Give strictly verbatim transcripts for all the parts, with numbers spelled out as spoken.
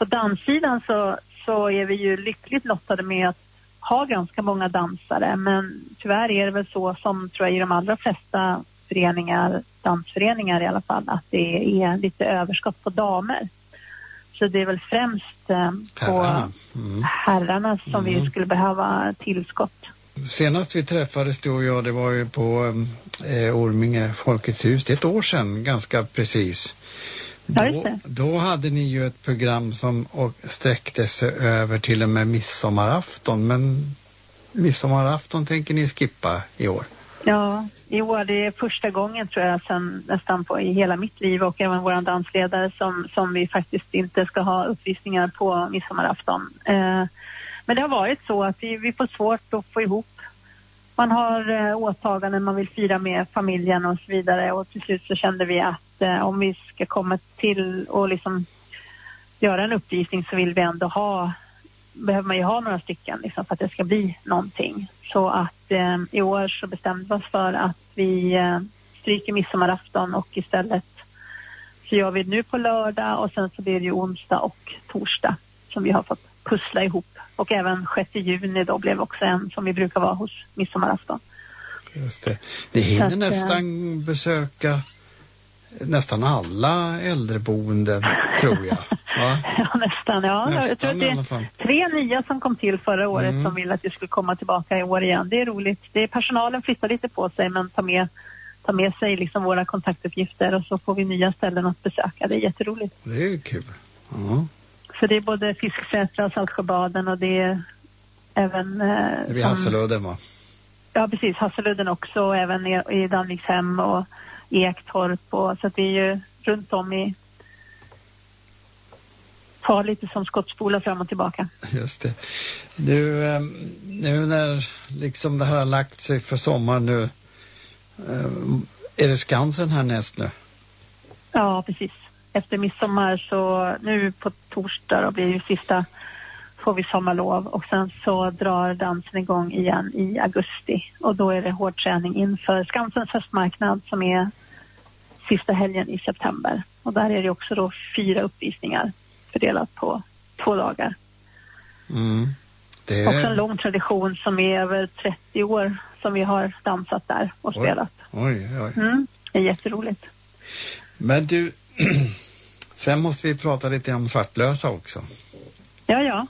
på danssidan så, så är vi ju lyckligt lottade med att ha ganska många dansare, men tyvärr är det väl så som tror jag i de allra flesta föreningar, dansföreningar i alla fall, att det är lite överskott på damer. Så det är väl främst eh, på herrarna, mm. herrarna som mm. vi skulle behöva tillskott. Senast vi träffades du och jag, det var ju på eh, Orminge Folkets hus, det är ett år sedan ganska precis. Ja, då, då hade ni ju ett program som och sträckte sig över till och med midsommarafton, men midsommarafton tänker ni skippa i år? Ja, i år det är första gången tror jag sen nästan på i hela mitt liv och även vår dansledare som, som vi faktiskt inte ska ha uppvisningar på midsommarafton. Eh, men det har varit så att vi, vi får svårt att få ihop. Man har eh, åtaganden, man vill fira med familjen och så vidare, och till slut så kände vi att eh, om vi ska komma till och liksom göra en uppvisning så vill vi ändå ha, behöver man ju ha några stycken liksom, för att det ska bli någonting. Så att eh, i år så bestämde vi oss för att vi eh, stryker midsommarafton och istället så gör vi det nu på lördag och sen så blir det ju onsdag och torsdag som vi har fått pussla ihop. Och även sjätte juni då blev också en som vi brukar vara hos midsommarafton. Just det. Det hinner att, nästan äh, besöka nästan alla äldreboenden, tror jag. Va? Ja, nästan. Ja. Nästan, jag tror att det är tre nya som kom till förra året mm. som vill att vi skulle komma tillbaka i år igen. Det är roligt. Det är personalen flyttar lite på sig men tar med, tar med sig liksom våra kontaktuppgifter och så får vi nya ställen att besöka. Det är jätteroligt. Det är ju kul. Ja. Så det är både Fisksätra och Saltsjöbaden och det är även... Eh, det blir Hasseludden, va? Ja, precis. Hasseludden också och även i, i Danvikshem och Ektorp. Och, så att det är ju runt om i... tar lite som skottspolar fram och tillbaka. Just det. Nu, nu när liksom det här har lagt sig för sommar nu, är det Skansen här näst nu? Ja, precis. Efter midsommar så nu på torsdag då blir det sista, får vi sommarlov och sen så drar dansen igång igen i augusti och då är det hård träning inför Skansens höstmarknad som är sista helgen i september och där är det också då fyra uppvisningar fördelat på två dagar. Mm. Det är... Också en lång tradition som är över trettio år som vi har dansat där och spelat. Oj, oj, oj. Mm, det är jätteroligt. Men du, sen måste vi prata lite om Svartlösa också. Ja, ja.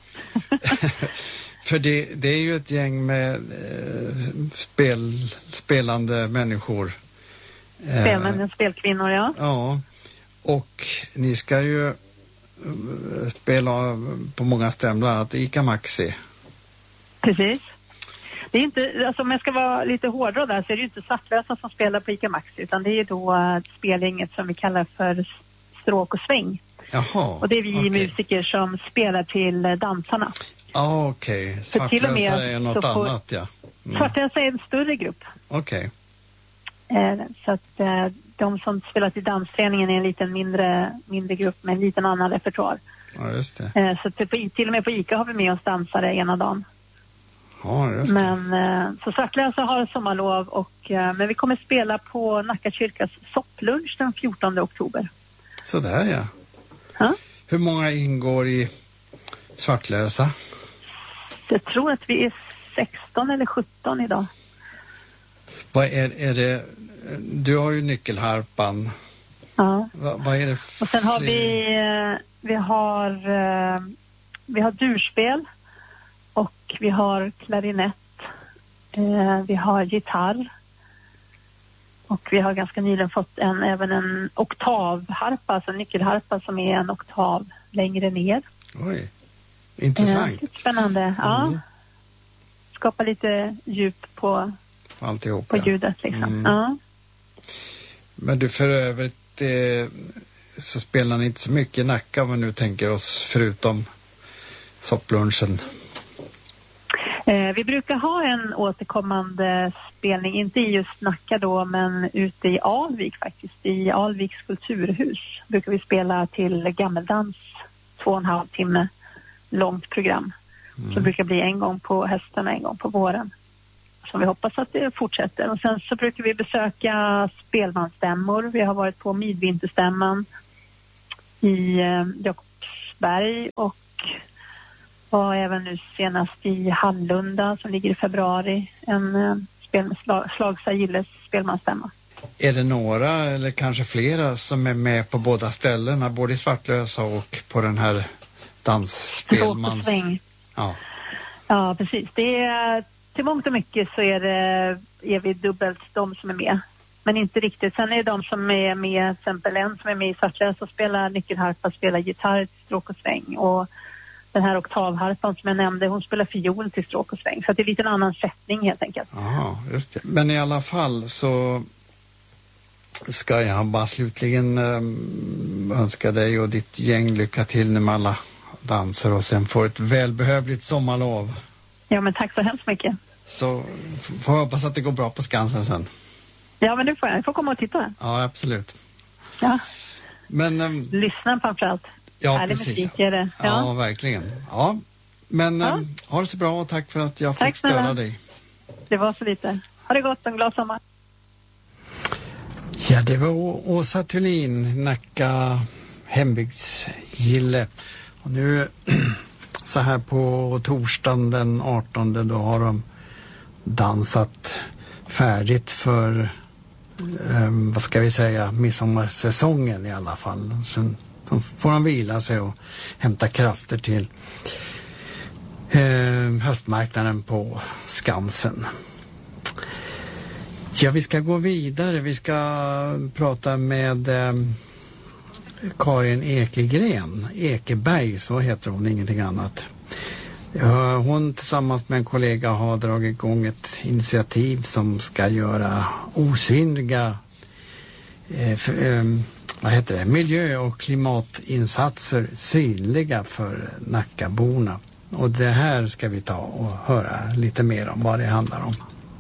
För det, det är ju ett gäng med eh, spel, spelande människor. Spelmän, eh, spelkvinnor, ja. Ja, och ni ska ju spela på många ställen, bland annat Ica Maxi. Precis. Det är inte, alltså om jag ska vara lite hårdare där så är det ju inte Svartlösa som spelar på Ica Maxi utan det är då uh, spelgänget som vi kallar för stråk och sväng. Jaha, och det är vi okay. musiker som spelar till uh, dansarna. Ah, okej. Okay. Svartlösa är något får, annat, ja. Mm. Svartlösa är en större grupp. Okej. Okay. Uh, så att uh, de som spelar till dansträningen är en liten mindre, mindre grupp med en liten annan repertoar. Ja, just det. Uh, så till, till och med på Ica har vi med oss dansare ena dagen. Ja, just det. Men eh, så Svartlösa har sommarlov och eh, men vi kommer spela på Nacka kyrkas sopplunch den fjortonde oktober. Så där ja. Ha? Hur många ingår i Svartlösa? Jag tror att vi är sexton eller sjutton idag. Vad är, är det? Du har ju nyckelharpan. Ja. Va, vad är det? Och sen har vi eh, vi har eh, vi har durspel. Och vi har klarinett, eh, vi har gitarr och vi har ganska nyligen fått en, även en oktavharpa, alltså en nyckelharpa som är en oktav längre ner. Oj, intressant. Eh, spännande, mm. ja. Skapa lite djup på, alltihop, på ja. ljudet liksom. Mm. Ja. Men du, för övrigt eh, så spelar ni inte så mycket i Nacka om vi nu tänker oss förutom sopplunchen. Eh, vi brukar ha en återkommande spelning, inte i just Nacka då, men ute i Alvik faktiskt. I Alviks kulturhus brukar vi spela till gammeldans, två och en halv timme långt program. Mm. Så det brukar bli en gång på hösten och en gång på våren. Så vi hoppas att det fortsätter. Och sen så brukar vi besöka spelmansstämmor. Vi har varit på midvinterstämman i eh, Jakobs Jakobsberg och var även nu senast i Hallunda som ligger i februari. En eh, spel, slag, Slagsta Gilles spelmansstämma. Är det några eller kanske flera som är med på båda ställena, både i Svartlösa och på den här dansspelmans... Ja. Ja, precis. Det är, till mångt och mycket så är, det, är vi dubbelt de som är med. Men inte riktigt. Sen är det de som är med, till exempel en som är med i Svartlösa och spelar nyckelharpa, spelar gitarr till stråk och sväng. Och den här oktavharpan som jag nämnde, hon spelar fiol till stråk och sväng. Så det är lite en annan sättning helt enkelt. Ja, just det. Men i alla fall så ska jag bara slutligen um, önska dig och ditt gäng lycka till nu med alla danser och sen får ett välbehövligt sommarlov. Ja, men tack så hemskt mycket. Så får jag hoppas att det går bra på Skansen sen. Ja, men nu får jag. Jag får komma och titta. Ja, absolut. Ja. Men, um, lyssna framförallt. Ja, Härlig precis. musik är det. Ja, ja verkligen. Ja. Men ja. Um, ha det så bra och tack för att jag tack fick störa snälla. dig. Det var så lite. Ha det gott, en glad sommar. Ja, det var Åsa Thulin, Nacka hembygdsgille. Och nu så här på torsdagen den artonde då har de dansat färdigt för um, vad ska vi säga, midsommarsäsongen i alla fall. Sen så får de vila sig och hämta krafter till eh, höstmarknaden på Skansen. Ja, vi ska gå vidare. Vi ska prata med eh, Karin Ekegren. Ekeberg, så heter hon, ingenting annat. Ja, hon tillsammans med en kollega har dragit igång ett initiativ som ska göra osynliga eh, för, eh, vad heter det? miljö- och klimatinsatser synliga för Nackaborna. Och det här ska vi ta och höra lite mer om vad det handlar om.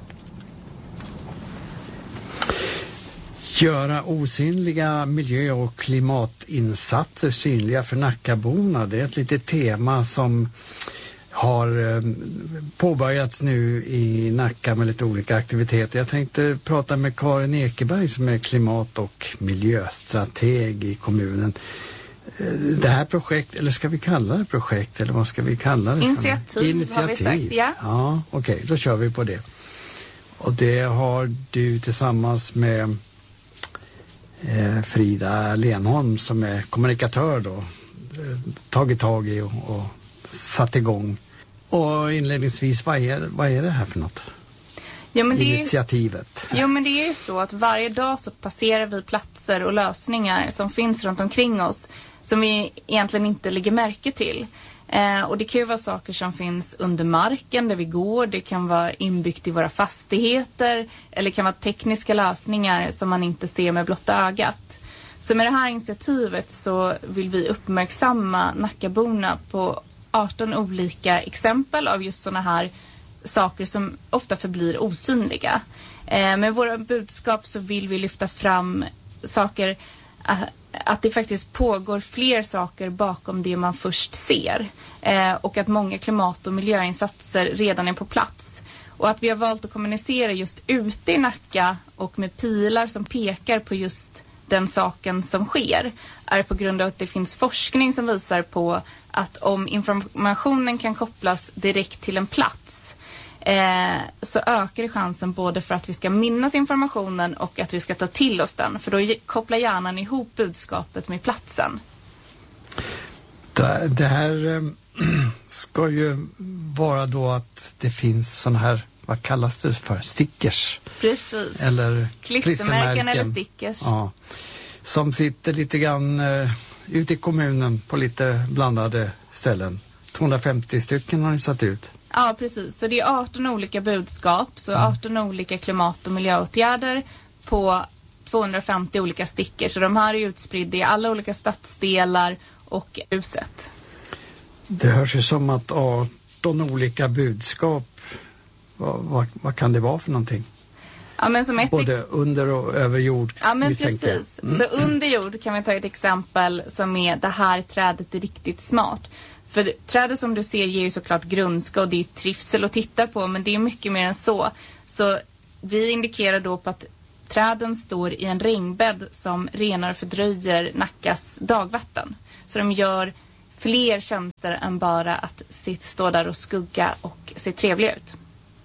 Göra osynliga miljö- och klimatinsatser synliga för Nackaborna. Det är ett litet tema som har påbörjats nu i Nacka med lite olika aktiviteter. Jag tänkte prata med Karin Ekeberg som är klimat- och miljöstrateg i kommunen. Det här projekt, eller ska vi kalla det projekt, eller vad ska vi kalla det? Initiativ, Initiativ. har vi sagt, ja. Ja, okej, okay, då kör vi på det. Och det har du tillsammans med eh, Frida Lenholm som är kommunikatör då eh, tagit tag i och, och satt igång. Och inledningsvis, vad är, vad är det här för något? Ja, men det Initiativet. Är, jo, men det är ju så att varje dag så passerar vi platser och lösningar som finns runt omkring oss som vi egentligen inte lägger märke till. Eh, och det kan ju vara saker som finns under marken där vi går. Det kan vara inbyggt i våra fastigheter. Eller det kan vara tekniska lösningar som man inte ser med blotta ögat. Så med det här initiativet så vill vi uppmärksamma Nackaborna på arton olika exempel av just sådana här saker som ofta förblir osynliga. Eh, med våra budskap så vill vi lyfta fram saker, att, att det faktiskt pågår fler saker bakom det man först ser. Eh, och att många klimat- och miljöinsatser redan är på plats. Och att vi har valt att kommunicera just ute i Nacka och med pilar som pekar på just den saken som sker är på grund av att det finns forskning som visar på att om informationen kan kopplas direkt till en plats eh, så ökar det chansen både för att vi ska minnas informationen och att vi ska ta till oss den. För då kopplar hjärnan ihop budskapet med platsen. Det, det här ska ju vara då att det finns sån här, vad kallas det för? Stickers. Precis. Eller klistermärken, klistermärken eller stickers. Ja. Som sitter lite grann uh, ute i kommunen på lite blandade ställen. tvåhundrafemtio stycken har ni satt ut. Ja, precis. Så det är arton olika budskap. Så mm. arton olika klimat- och miljöåtgärder på tvåhundrafemtio olika stickers. Så de här är utspridda i alla olika stadsdelar och huset. Det hörs ju som att arton olika budskap, vad, vad, vad kan det vara för någonting? Ja, men som ett både under och över jord. Ja, men precis. Mm. Så under jord kan vi ta ett exempel som är det här trädet är riktigt smart. För trädet som du ser ger ju såklart grönska och det är trivsel att titta på, men det är mycket mer än så. Så vi indikerar då på att träden står i en regnbädd som renar och fördröjer Nackas dagvatten. Så de gör fler tjänster än bara att sitt, stå där och skugga och se trevlig ut.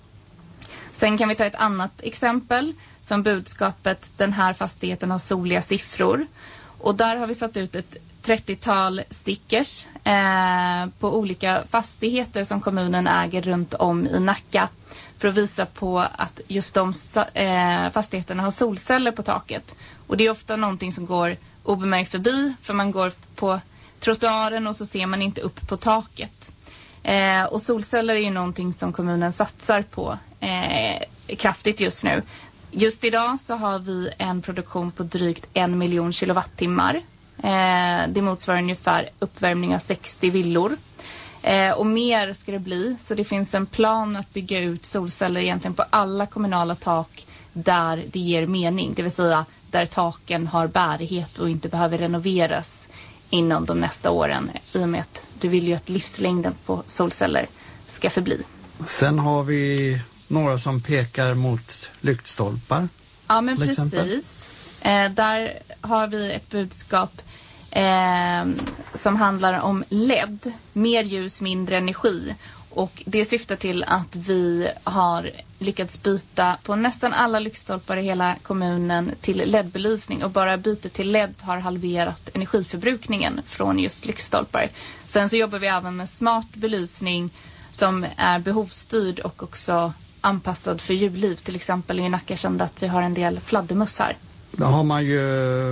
Sen kan vi ta ett annat exempel som budskapet den här fastigheten har soliga siffror. Och där har vi satt ut ett trettiotal stickers eh, på olika fastigheter som kommunen äger runt om i Nacka. För att visa på att just de eh, fastigheterna har solceller på taket. Och det är ofta någonting som går obemärkt förbi. För man går på trottoaren och så ser man inte upp på taket. Eh, och solceller är ju någonting som kommunen satsar på eh, kraftigt just nu. Just idag så har vi en produktion på drygt en miljon kilowattimmar. Eh, det motsvarar ungefär uppvärmning av sextio villor. Eh, och mer ska det bli. Så det finns en plan att bygga ut solceller egentligen på alla kommunala tak där det ger mening. Det vill säga där taken har bärighet och inte behöver renoveras inom de nästa åren. I och med att du vill ju att livslängden på solceller ska förbli. Sen har vi några som pekar mot lyktstolpar. Ja, men precis. Eh, där har vi ett budskap eh, som handlar om L E D. Mer ljus, mindre energi. Och det syftar till att vi har lyckats byta på nästan alla lyktstolpar i hela kommunen till L E D-belysning. Och bara bytet till L E D har halverat energiförbrukningen från just lyktstolpar. Sen så jobbar vi även med smart belysning som är behovsstyrd och också anpassad för djurliv. Till exempel i Nacka kände att vi har en del fladdermöss här. Då har man ju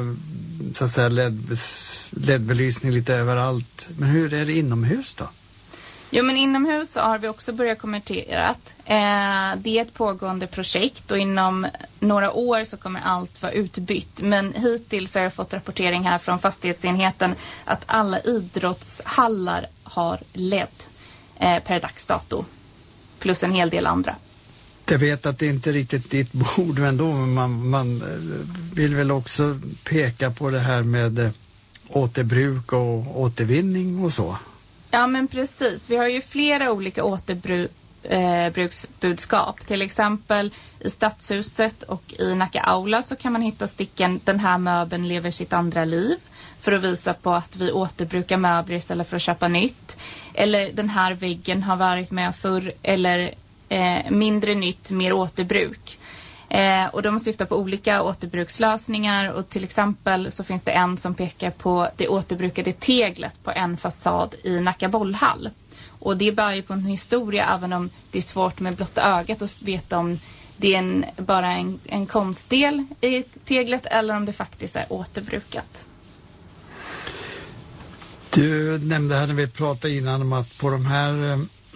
så att säga L E D-belysning lite överallt. Men hur är det inomhus då? Jo, men inomhus har vi också börjat konverterat. Eh, det är ett pågående projekt och inom några år så kommer allt vara utbytt. Men hittills har jag fått rapportering här från fastighetsenheten att alla idrottshallar har L E D eh, per dagsdato. Plus en hel del andra. Jag vet att det inte är riktigt ditt bord, men då man, man vill väl också peka på det här med återbruk och återvinning och så. Ja, men precis. Vi har ju flera olika återbruksbudskap. Till exempel i Stadshuset och i Nacka Aula så kan man hitta sticken "Den här möbeln lever sitt andra liv" för att visa på att vi återbrukar möbler istället för att köpa nytt. Eller "Den här väggen har varit med förr" eller eh, "Mindre nytt, mer återbruk". Eh, och de syftar på olika återbrukslösningar och till exempel så finns det en som pekar på det återbrukade teglet på en fasad i Nacka bollhall. Och det bär ju på en historia även om det är svårt med blotta ögat att veta om det är en, bara en, en konstdel i teglet eller om det faktiskt är återbrukat. Du nämnde här när vi pratade innan om att på de här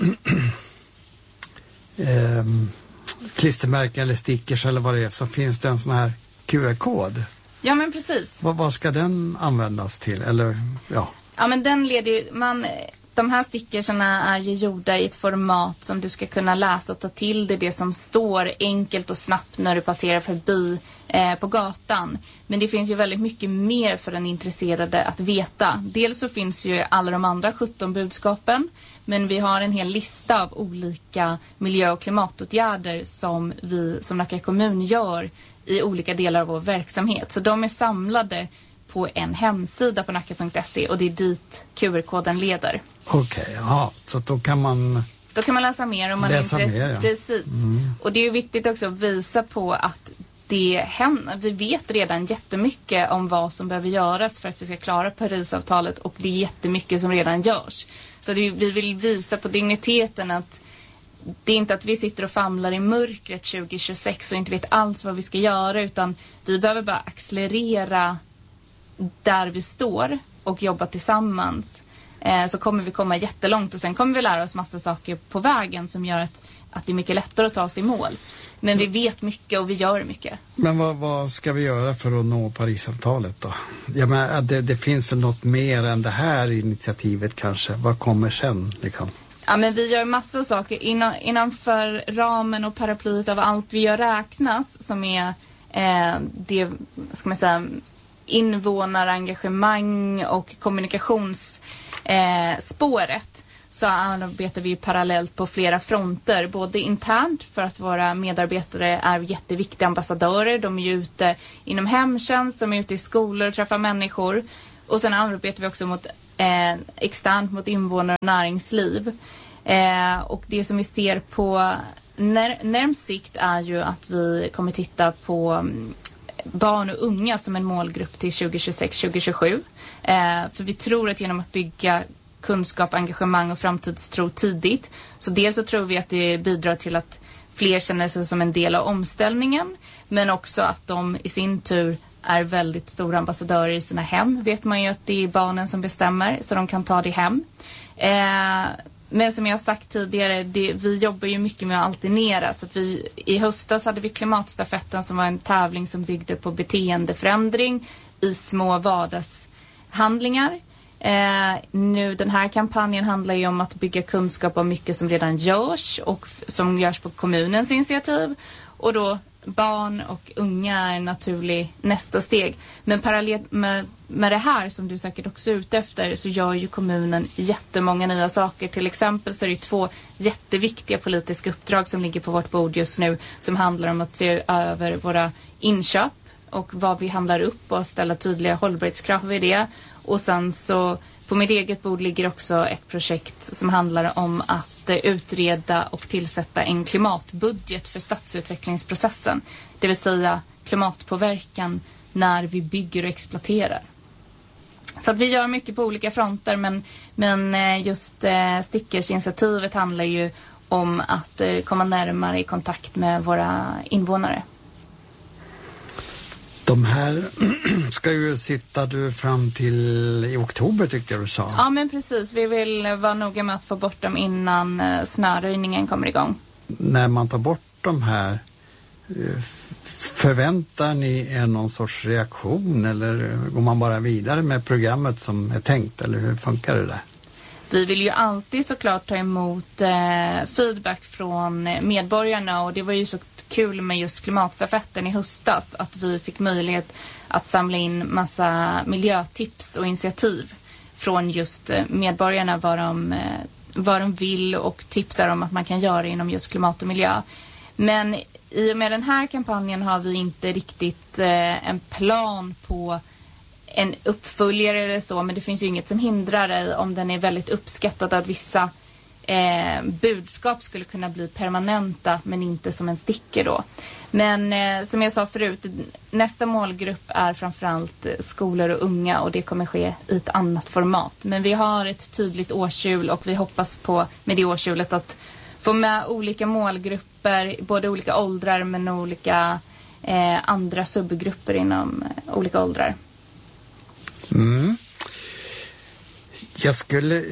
äh, äh, klistermärken eller stickers eller vad det är så finns det en sån här Q R-kod. Ja, men precis. Vad, vad ska den användas till? Eller, ja. Ja, men den leder ju, man, de här stickersarna är ju gjorda i ett format som du ska kunna läsa och ta till dig det som står enkelt och snabbt när du passerar förbi eh, på gatan. Men det finns ju väldigt mycket mer för den intresserade att veta. Dels så finns ju alla de andra sjutton budskapen. Men vi har en hel lista av olika miljö- och klimatåtgärder som vi som Nacka kommun gör i olika delar av vår verksamhet. Så de är samlade på en hemsida på nacka punkt se och det är dit Q R-koden leder. Okej, okay, ja. Så då kan man... Då kan man läsa mer om man läsa är intresserad. Mer, ja. Precis. Mm. Och det är ju viktigt också att visa på att det händer. Vi vet redan jättemycket om vad som behöver göras för att vi ska klara Parisavtalet och det är jättemycket som redan görs. Så det är, vi vill visa på digniteten att det är inte att vi sitter och famlar i mörkret tjugo tjugosex och inte vet alls vad vi ska göra utan vi behöver bara accelerera där vi står och jobba tillsammans. Eh, så kommer vi komma jättelångt och sen kommer vi lära oss massa saker på vägen som gör att, att det är mycket lättare att ta sig i mål. Men vi vet mycket och vi gör mycket. Men vad, vad ska vi göra för att nå Parisavtalet då? Ja, men det, det finns väl något mer än det här initiativet kanske. Vad kommer sen? Liksom? Ja, men vi gör massa saker inom, innanför ramen och paraplyet av allt vi gör räknas som är eh, det, ska man säga, invånarengagemang och kommunikationsspåret. Eh, så arbetar vi parallellt på flera fronter, både internt för att våra medarbetare är jätteviktiga ambassadörer. De är ju ute inom hemtjänst, de är ute i skolor och träffar människor. Och sen arbetar vi också mot eh, externt mot invånare och näringsliv. Eh, och det som vi ser på när, närmst sikt är ju att vi kommer titta på um, barn och unga som en målgrupp till tjugo tjugosex tjugo tjugosju. Eh, för vi tror att genom att bygga kunskap, engagemang och framtidstro tidigt, så dels så tror vi att det bidrar till att fler känner sig som en del av omställningen, men också att de i sin tur är väldigt stora ambassadörer i sina hem. Vet man ju att det är barnen som bestämmer, så de kan ta det hem. Eh, men som jag har sagt tidigare, det, vi jobbar ju mycket med att alternera. Så att vi, i höstas hade vi klimatstafetten som var en tävling som byggde på beteendeförändring i små vardagshandlingar. Eh, nu den här kampanjen handlar ju om att bygga kunskap om mycket som redan görs och f- som görs på kommunens initiativ. Och då barn och unga är en naturlig nästa steg. Men parallellt med, med det här som du säkert också är ute efter, så gör ju kommunen jättemånga nya saker. Till exempel så är det två jätteviktiga politiska uppdrag som ligger på vårt bord just nu, som handlar om att se över våra inköp och vad vi handlar upp och ställa tydliga hållbarhetskrav vid det. Och sen så på mitt eget bord ligger också ett projekt som handlar om att eh, utreda och tillsätta en klimatbudget för stadsutvecklingsprocessen. Det vill säga klimatpåverkan när vi bygger och exploaterar. Så att vi gör mycket på olika fronter, men, men eh, just eh, Stickersinitiativet handlar ju om att eh, komma närmare i kontakt med våra invånare. De här ska ju sitta du fram till i oktober, tyckte jag du sa. Ja, men precis. Vi vill vara noga med att få bort dem innan snöröjningen kommer igång. När man tar bort de här, förväntar ni er någon sorts reaktion, eller går man bara vidare med programmet som är tänkt, eller hur funkar det där? Vi vill ju alltid såklart ta emot eh, feedback från medborgarna, och det var ju så kul med just klimatstafetten i höstas att vi fick möjlighet att samla in massa miljötips och initiativ från just medborgarna, vad de, vad de vill, och tipsar om att man kan göra inom just klimat och miljö. Men i och med den här kampanjen har vi inte riktigt eh, en plan på en uppföljare eller så, men det finns ju inget som hindrar dig om den är väldigt uppskattad att vissa Eh, budskap skulle kunna bli permanenta, men inte som en sticker då. Men eh, som jag sa förut, nästa målgrupp är framförallt skolor och unga, och det kommer ske i ett annat format. Men vi har ett tydligt årshjul, och vi hoppas på med det årshjulet att få med olika målgrupper, både olika åldrar men olika eh, andra subgrupper inom eh, olika åldrar. Mm. Jag skulle...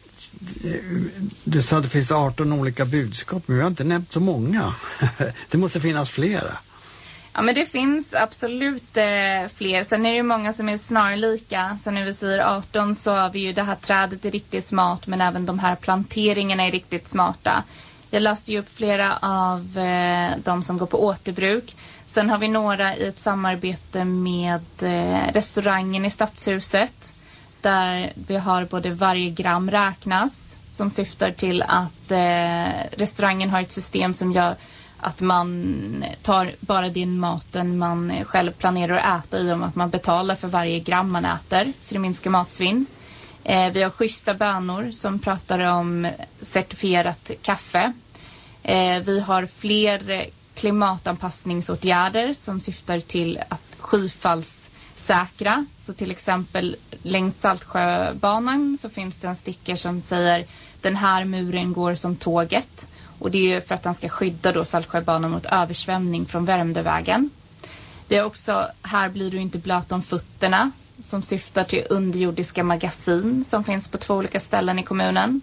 Du sa att det finns arton olika budskap, men vi har inte nämnt så många. Det måste finnas flera. Ja, men det finns absolut eh, fler. Sen är det ju många som är snarlika. Så när vi säger arton så har vi ju det här trädet är riktigt smart, men även de här planteringarna är riktigt smarta. Jag läste ju upp flera av eh, de som går på återbruk. Sen har vi några i ett samarbete med eh, restaurangen i Stadshuset, där vi har både varje gram räknas, som syftar till att eh, restaurangen har ett system som gör att man tar bara den maten man själv planerar att äta i, om att man betalar för varje gram man äter, så det minskar matsvinn. Eh, vi har schyssta bönor som pratar om certifierat kaffe. Eh, vi har fler klimatanpassningsåtgärder som syftar till att skyfalls säkra. Så till exempel längs Saltsjöbanan så finns det en sticker som säger den här muren går som tåget. Och det är ju för att den ska skydda då Saltsjöbanan mot översvämning från Värmdövägen. Det är också här blir du inte blöt om fötterna, som syftar till underjordiska magasin som finns på två olika ställen i kommunen.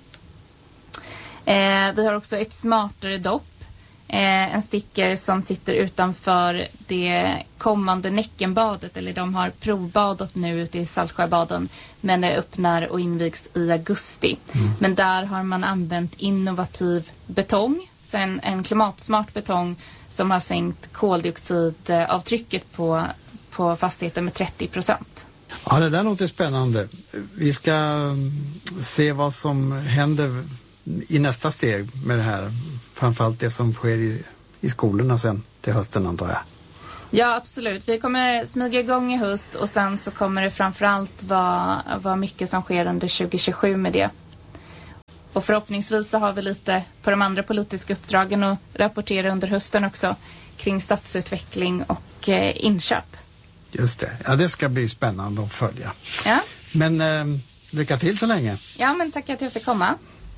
Eh, vi har också ett smartare dopp. Eh, en sticker som sitter utanför det kommande Näckenbadet, eller de har provbadat nu ute i Saltsjöbaden, men det öppnar och invigs i augusti. Mm. Men där har man använt innovativ betong, så en, en klimatsmart betong som har sänkt koldioxidavtrycket på, på fastigheten med trettio procent. Ja, det där låter spännande. Vi ska se vad som händer i nästa steg med det här. Framförallt det som sker i, i skolorna sen till hösten, antar jag. Ja, absolut. Vi kommer smyga igång i höst och sen så kommer det framförallt vara, vara mycket som sker under tjugo tjugosju med det. Och förhoppningsvis så har vi lite på de andra politiska uppdragen att rapportera under hösten också kring stadsutveckling och eh, inköp. Just det. Ja, det ska bli spännande att följa. Ja. Men eh, lycka till så länge. Ja, men tack att jag fick komma.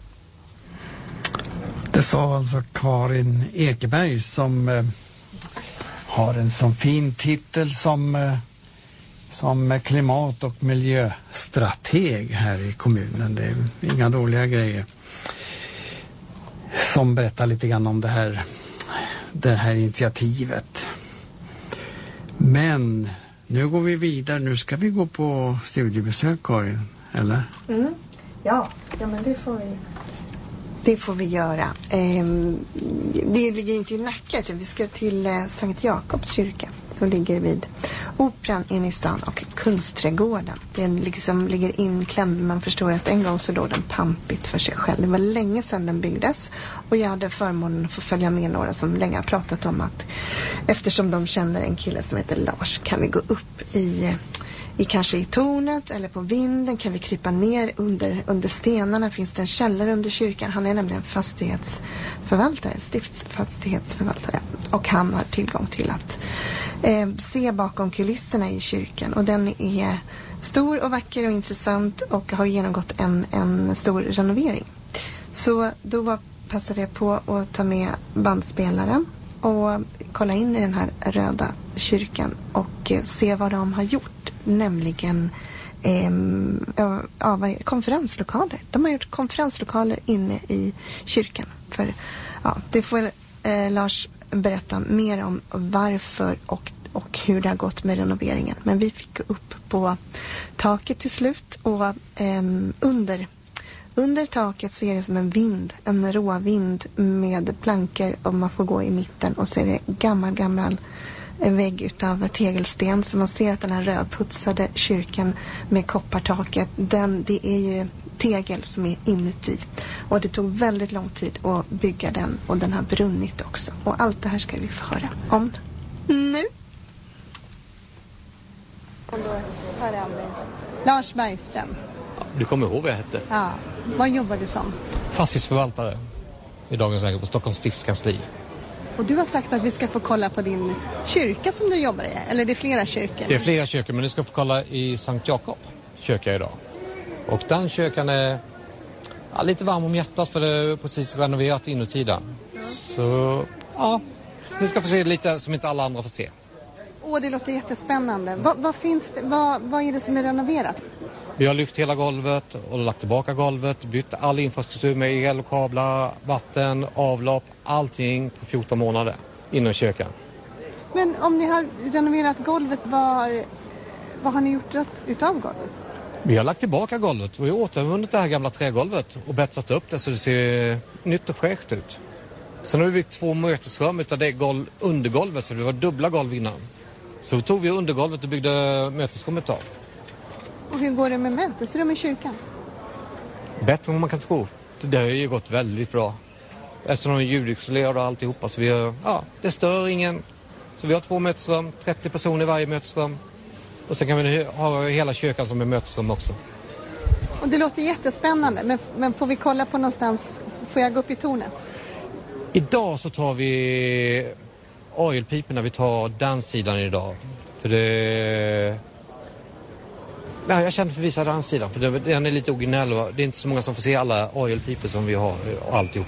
Det sa alltså Karin Ekeberg som eh, har en sån fin titel som, eh, som klimat- och miljöstrateg här i kommunen. Det är inga dåliga grejer. Som berättar lite grann om det här, det här initiativet. Men nu går vi vidare. Nu ska vi gå på studiebesök, Karin, eller? Mm. Ja, ja, men det får vi. Det får vi göra. Ehm, det ligger inte i Nacka, vi ska till eh, Sankt Jakobs kyrka som ligger vid Operan inne i stan och Kungsträdgården. Den liksom ligger inklämd, man förstår att en gång så låg den pampigt för sig själv. Det var länge sedan den byggdes och jag hade förmånen att få följa med några som länge har pratat om att eftersom de känner en kille som heter Lars kan vi gå upp i I kanske i tornet eller på vinden kan vi krypa ner under, under stenarna. Finns det en källare under kyrkan. Han är nämligen fastighetsförvaltare, stiftsfastighetsförvaltare. Och han har tillgång till att eh, se bakom kulisserna i kyrkan. Och den är stor och vacker och intressant och har genomgått en, en stor renovering. Så då passade jag på att ta med bandspelaren och kolla in i den här röda kyrkan och eh, se vad de har gjort. Nämligen eh, ja, konferenslokaler. De har gjort konferenslokaler inne i kyrkan. För, ja, det får eh, Lars berätta mer om varför och, och hur det har gått med renoveringen. Men vi fick upp på taket till slut och eh, under, under taket så är det som en vind, en råvind med plankor och man får gå i mitten och så är det gammal, gammal en vägg utav tegelsten så man ser att den här rödputsade kyrkan med koppartaket, den, det är ju tegel som är inuti och det tog väldigt lång tid att bygga den och den har brunnit också och allt det här ska vi få höra om nu. Och då hör jag med Lars Bergström. Ja, du kommer ihåg vad jag hette? Ja, vad jobbar du som? Fastighetsförvaltare i dagens läge på Stockholms stiftskansli. Och du har sagt att vi ska få kolla på din kyrka som du jobbar i, eller det är flera kyrkor? Det är flera kyrkor, men du ska få kolla i Sankt Jakob kyrka idag. Och den kyrkan är ja, lite varm om hjärtat för det är precis renoverat inuti den. Så ja, du ska få se lite som inte alla andra får se. Åh, det låter jättespännande. Vad, vad finns det, vad, vad är det som är renoverat? Vi har lyft hela golvet och lagt tillbaka golvet, bytt all infrastruktur med el och kablar, vatten, avlopp, allting på fjorton månader inom kyrkan. Men om ni har renoverat golvet, vad, vad har ni gjort utav golvet? Vi har lagt tillbaka golvet och vi har återvunnit det här gamla trägolvet och betsat upp det så det ser nytt och fräscht ut. Sen har vi byggt två mötesrum utav det golv, undergolvet, så det var dubbla golv innan. Så vi tog vi undergolvet och byggde mötesrummet av. Och hur går det med mötesrum i kyrkan? Bättre än vad man kan tro. Det har ju gått väldigt bra. Eftersom de är ljudisolerade och alltihopa så vi har, ja, det stör ingen. Så vi har två mötesrum, trettio personer i varje mötesrum. Och sen kan vi ha hela kyrkan som är mötesrum också. Och det låter jättespännande, men, men får vi kolla på någonstans, får jag gå upp i tornet? Idag så tar vi orgelpiporna, vi tar den sidan idag. För det... Nej, jag känner för att visa den sidan, för den är lite originell och det är inte så många som får se alla orgelpipor som vi har och alltihop.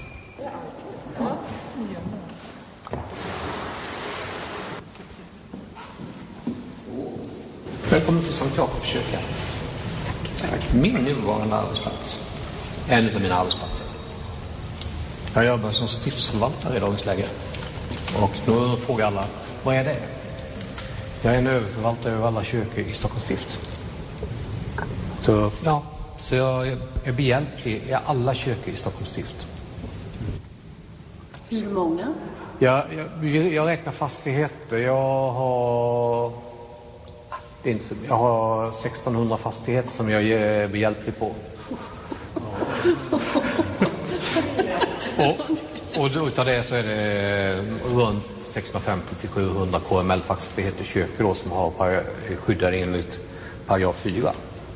Välkommen till Sankt Jakobs kyrka. Tack. Min nuvarande arbetsplats. En av mina arbetsplatser. Jag jobbar som stiftsförvaltare i dagens läge. Och då frågar alla, vad är det? Jag är en överförvaltare över alla kyrkor i Stockholms stift. Så, ja, så jag är behjälplig i alla kyrkor i Stockholms stift. Hur många? Jag, jag, jag räknar fastigheter. Jag har... Det är inte så, jag har sextonhundra fastigheter som jag är behjälplig på. och, och utav det så är det runt sexhundrafemtio till sjuhundra K M L-fastigheter kök då, som har par, skyddar enligt paragraf fyra.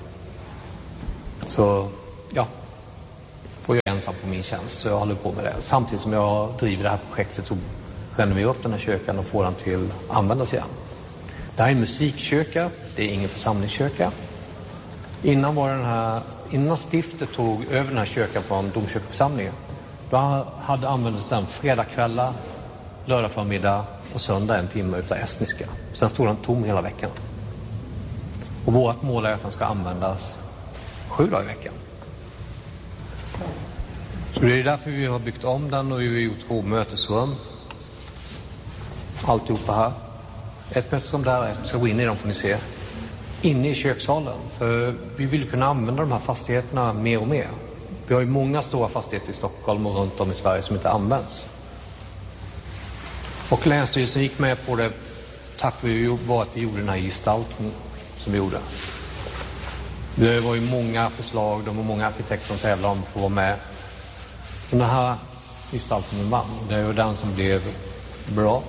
Så ja, får jag ensam på min tjänst, så jag håller på med det. Samtidigt som jag driver det här projektet så renoverar vi upp den här köken och får den till att användas igen. Det här är en musikköka, det är ingen församlingsköka. Innan var den här, innan stiftet tog över den här köken från domkyrkoförsamlingen, då hade använts den fredagkvällar, lördag förmiddag och söndag en timme utav estniska. Sen stod den tom hela veckan. Och vårt mål är att den ska användas sju dagar i veckan. Så det är därför vi har byggt om den och vi har gjort två mötesrum. Alltihopa här. Ett mötesrum där, ett ska gå in i dem får ni se. Inne i kökssalen. För vi vill kunna använda de här fastigheterna mer och mer. Vi har ju många stora fastigheter i Stockholm och runt om i Sverige som inte används. Och Länsstyrelsen gick med på det tack vare att vi gjorde den här gestalten som vi gjorde. Det var ju många förslag, de var många arkitekter som tävlade om att få vara med. Den här gestalten vann. Det är ju den som blev bra.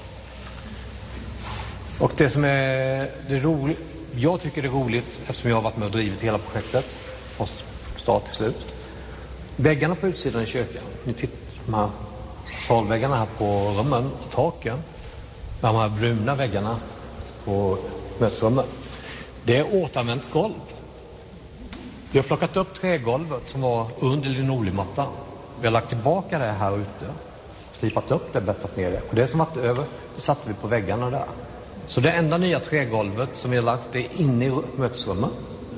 Och det som är det roligt, jag tycker det är roligt eftersom jag har varit med och drivit hela projektet från start till slut. Väggarna på utsidan i köken, ni tittar de här salväggarna här på rummen och taken, de här bruna väggarna på mötesrummen, det är återanvänt golv. Vi har plockat upp trägolvet som var under linoleummattan. Vi har lagt tillbaka det här ute, slipat upp det, bättrat ner det. Och det som varit över, det satte vi på väggarna där. Så det enda nya trägolvet som vi har lagt, det är inne i mötesrummet.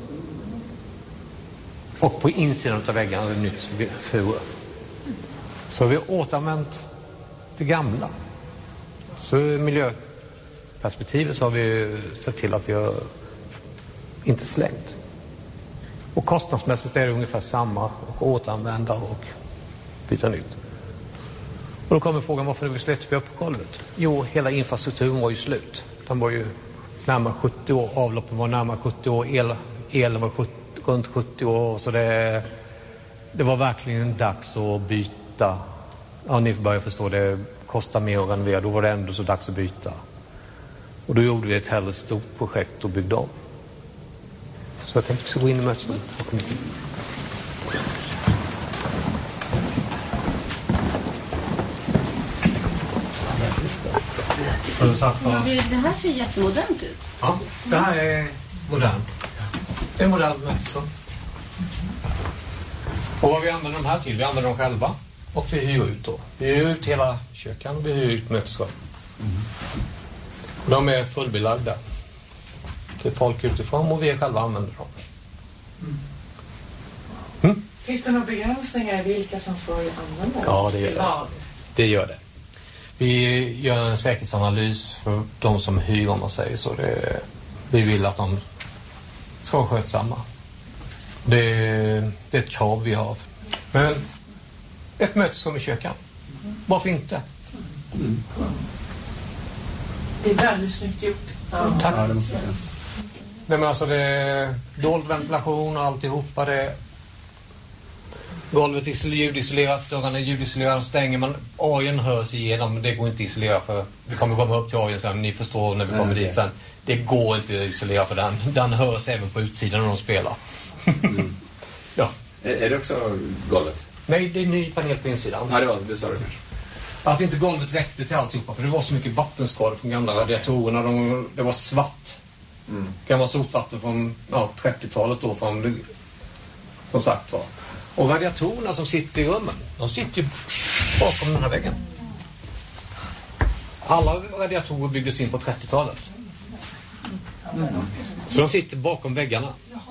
Och på insidan av väggarna är det nytt furu. Så vi har återanvänt det gamla. Så i miljöperspektivet så har vi sett till att vi har inte slängt. Och kostnadsmässigt är det ungefär samma, och återanvända och byta nytt. Och då kommer frågan, varför vi släppte vi upp på golvet? Jo, hela infrastrukturen var ju slut. Den var ju närmare sjuttio år, avloppen var närmare sjuttio år, el, elen var sjuttio, runt sjuttio år. Så det, det var verkligen dags att byta. Ja, ni börjar förstå, det kostar mer att renovera. Då var det ändå så dags att byta. Och då gjorde vi ett hellre stort projekt och byggde om. Så jag tänkte att vi ska gå in i mötesrummet. Det här ser jättemodernt ut. Ja, det här är modernt. Det är modernt mötesrum. Och vad vi använder de här till? Vi använder dem själva. Och vi hyr ut då. Vi hyr ut hela köken och vi hyr ut mötesrum. Mm. De är fullbelagda. Det är folk utifrån och vi själva använder dem. Mm. Finns det några begränsningar i vilka som får använda dem? Ja, det gör det. Det gör det. Vi gör en säkerhetsanalys för de som hyr, om man säger så. Det, vi vill att de ska vara skötsamma. Det, det är ett krav vi har. Men ett mötesrum i köken. Varför inte? Mm. Det är väldigt snyggt gjort. Ja. Tack. Ja, det måste jag säga. Nej, men alltså det är dold ventilation och alltihopa. Det golvet är ljudisolerat, dörrarna är ljudisolerade, stänger man, ajen hörs igenom, det går inte att isolera för vi kommer komma upp till ajen sen, ni förstår när vi kommer mm. dit sen, det går inte att isolera för den, den hörs även på utsidan när de spelar. Mm. Ja. Är, är det också golvet? Nej, det är ny panel på insidan. Ja, det var det, sa du kanske. Att inte golvet räckte till alltihopa, för det var så mycket vattenskador från gamla radiatorerna, de, det var svart. Mm. Gamla sotvatten från ja, trettiotalet då, från, som sagt var. Och radiatorerna som sitter i rummen, de sitter ju bakom den här väggen. Alla radiatorer byggdes in på trettiotalet. Mm. Så de sitter bakom väggarna.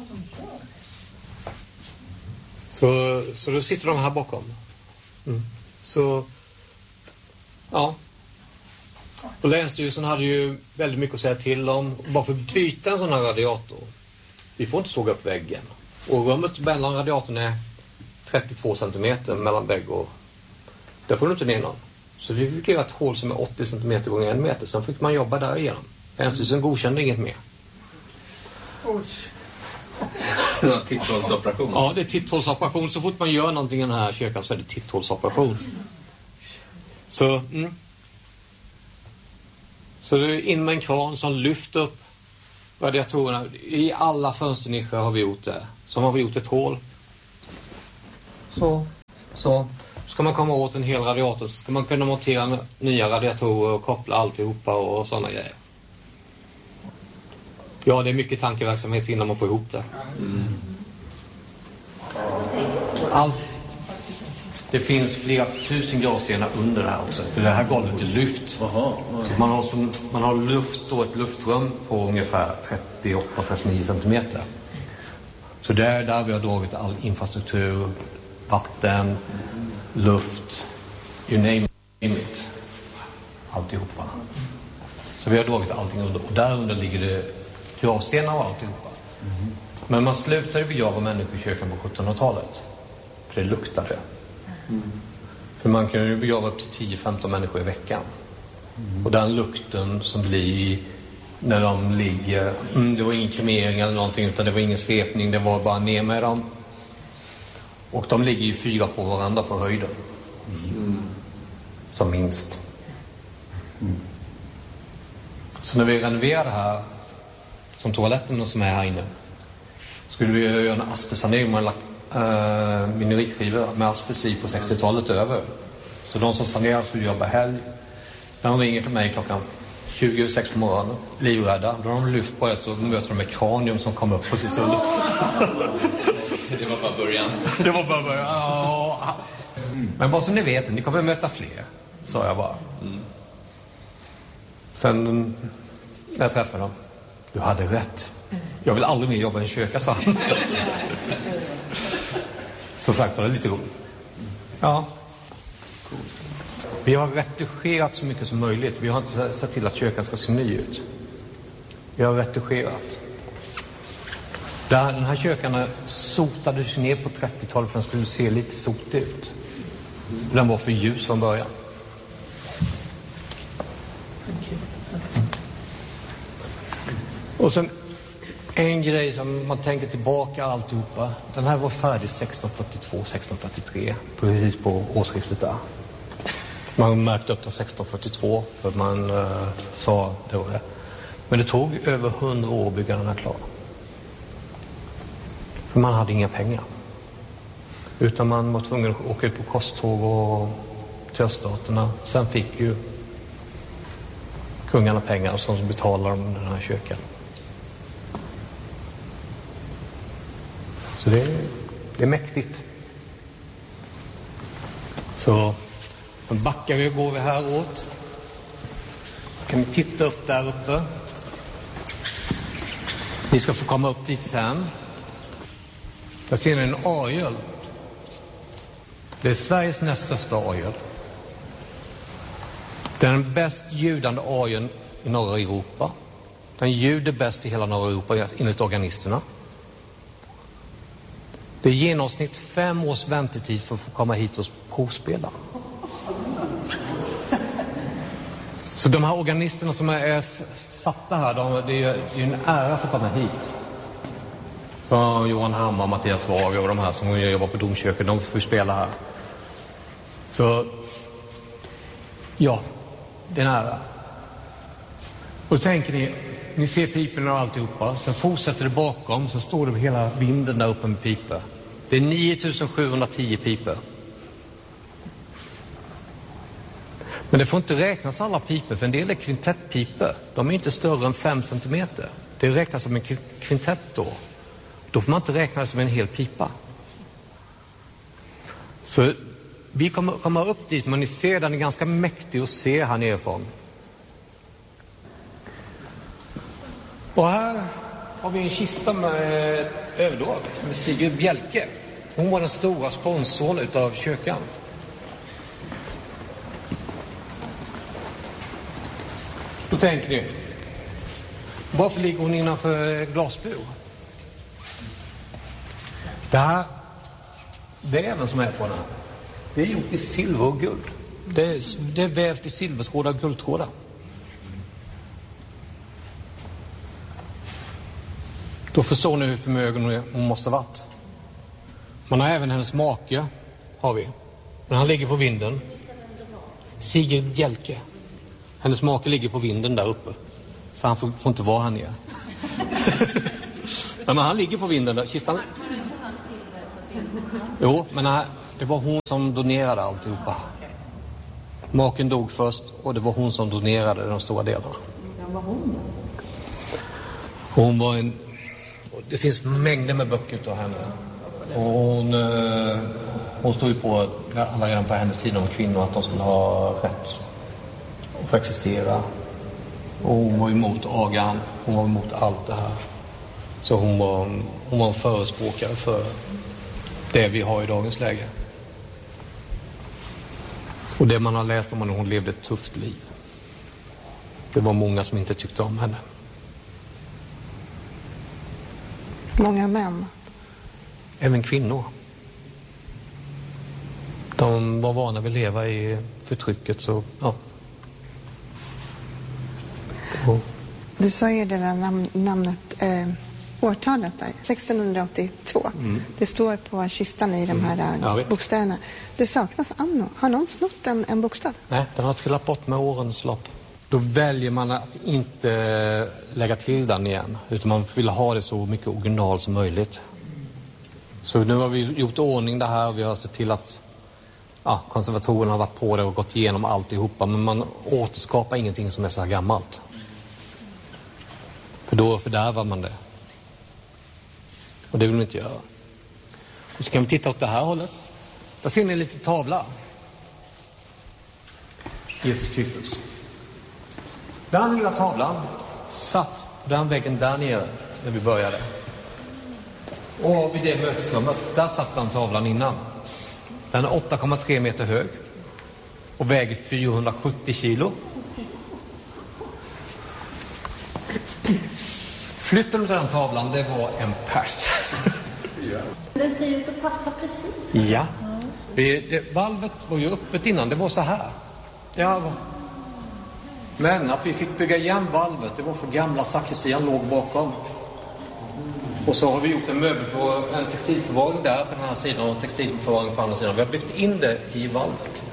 Så, så då sitter de här bakom. Mm. Så, ja. Och Länsstyrelsen hade ju väldigt mycket att säga till om. Bara för att byta en sån här radiator. Vi får inte såga upp väggen. Och rummet mellan radiatorn är trettiotvå centimeter mellan vägg och där får du inte ner någon. Så vi fick göra ett hål som är åttio centimeter gånger en meter. Sen fick man jobba där igenom. Länsstyrelsen godkände inget mer. Oj. Titthålsoperation. Ja, det är titthålsoperation. Så fort man gör någonting i den här kyrkan så är det titthålsoperation. Så, mm. så det är in med en kran som lyfter upp radiatorerna. I alla fönsternischer har vi gjort det. Så har vi gjort ett hål. Så, så. Ska man komma åt en hel radiator så ska man kunna montera nya radiatorer och koppla alltihopa och sådana grejer. Ja, det är mycket tankeverksamhet innan man får ihop det. Mm. Allt. Det finns flera tusen gravstenar under det här också. För det här golvet är lyft. Man har, som, man har luft och ett luftrum på ungefär trettioåtta till trettionio centimeter. Så där, där vi har dragit all infrastruktur, vatten, luft, you name it. Alltihopa. Så vi har dragit allting under. Och där under ligger det gravstenar och alltihopa. Mm. Men man slutade begrava människor i kyrkan på sjuttonhundratalet. För det luktade. Mm. För man kan ju begrava upp till tio till femton människor i veckan. Mm. Och den lukten som blir när de ligger, mm, det var ingen kremering eller någonting, utan det var ingen svepning, det var bara ner med dem. Och de ligger ju fyra på varandra på höjden. Mm. Som minst. Mm. Så när vi renoverade här, som toaletten som är här inne, skulle vi göra en asbestsanering. Man har lagt äh, minoritskivor med asbest i på sextiotalet över. Så de som sanerar skulle jobba helg. När de ringer till mig klockan tjugo sex på morgonen, livrädda, då har de lyft på det och möter de med kranium som kommer upp precis under. Det var bara början. Det var bara början. Ja. Men bara så ni vet, ni kommer möta fler, sa jag bara. Mm. Sen när jag träffade dem, du hade rätt. Jag vill aldrig mer jobba i en kyrka, sa han. Som sagt var det lite roligt. Ja. Vi har retuscherat så mycket som möjligt. Vi har inte sett till att kyrkan ska se ny ut. Vi har retuscherat. Den här kyrkan sotades ner på trettiotalet för att den skulle se lite sotig ut. Den var för ljus från början. Och sen en grej som man tänker tillbaka alltihopa. Den här var färdig sexton fyrtiotvå sexton fyrtiotre. Precis på årsskiftet där. Man märkte upp till sexton fyrtiotvå för man uh, sa det var det. Men det tog över hundra år att bygga den här klar. För man hade inga pengar. Utan man var tvungen att åka ut på kosttåg och till öststaterna. Sen fick ju kungarna pengar som betalar om den här kyrkan. Så det är, det är mäktigt. Så sen backar vi och går vi här åt. Så kan ni titta upp där uppe. Ni ska få komma upp dit sen. Där ser ni en orgel. Det är Sveriges näst största orgel. Det är den bäst ljudande orgeln i norra Europa. Den ljuder bäst i hela norra Europa enligt organisterna. Det är genomsnitt fem års väntetid för att få komma hit och provspela. Så de här organisterna som är satta här, de, det är ju en ära för att komma hit. Så Johan Hammar, Mattias Wag och de här som jobbar på domkyrkan, de får spela här. Så ja, det är en ära. Och då tänker ni, ni ser piporna och alltihopa, sen fortsätter det bakom, så står det hela vinden där uppe med piper. Det är nio tusen sjuhundratio piper. Men det får inte räknas alla piper, för en del är kvintettpiper. De är inte större än fem centimeter. Det räknas som en kvintett då. Då får man inte räkna det som en hel pipa. Så vi kommer komma upp dit, men ni ser den är ganska mäktig att se här nerifrån. Och här har vi en kista med överdåd med Sigrid Bjelke. Hon var den stora sponsorn utav kyrkan. Då tänker ni, varför ligger hon innanför glasbur? Det här, det är även som är på den här. Det är gjort i silver och guld. Det är, det är vävt i silvertrådar och guldtrådar. Då förstår ni hur förmögen hon måste ha varit. Man har även hennes make, har vi. Men han ligger på vinden. Sigrid Bjelke. Hennes make ligger på vinden där uppe. Så han får, får inte vara här nere. Men han ligger på vinden där. Kistan. Jo, men nej, det var hon som donerade alltihopa. Maken dog först och det var hon som donerade de stora delarna. Ja, vad hon då? Hon var en... Det finns mängder med böcker utav henne. Och hon, hon stod ju på alla redan på hennes tid om kvinnor att de skulle ha rätt att få existera. Och hon var emot agan, hon var emot allt det här. Så hon var, hon var en förespråkare för det vi har i dagens läge. Och det man har läst om henne, hon levde ett tufft liv. Det var många som inte tyckte om henne. Många män. Även kvinnor. De var vana vid att leva i förtrycket, så ja. Och. Du sa ju det där nam- namnet, eh, årtalet där, sextonhundraåttiotvå. Mm. Det står på kistan i de här mm. bokstäverna. Det saknas anno. Har någon snott en, en bokstav? Nej, den har trillat bort med årens lopp. Då väljer man att inte lägga till den igen, utan man vill ha det så mycket original som möjligt. Så nu har vi gjort ordning det här och vi har sett till att ja, konservatorerna har varit på det och gått igenom alltihopa, men man återskapar ingenting som är så här gammalt. För då fördärvar man det. Och det vill man inte göra. Och så kan vi titta åt det här hållet. Där ser ni en liten tavla. Jesus Kristus. Den lilla tavlan satt på den väggen där nere när vi började. Och vid det mötesrummet, där satt den tavlan innan. Den är åtta komma tre meter hög och väger fyrahundrasjuttio kilo. Flytten på den tavlan, det var en pers. Den ser ut att passa precis. Ja. Det, det, valvet var ju öppet innan, det var så här. Ja. Men att vi fick bygga igen valvet, det var för gamla sakristian låg bakom. Och så har vi gjort en möbel för en textilförvaring där på den här sidan och textilförvaring på andra sidan. Vi har byggt in det i valvet.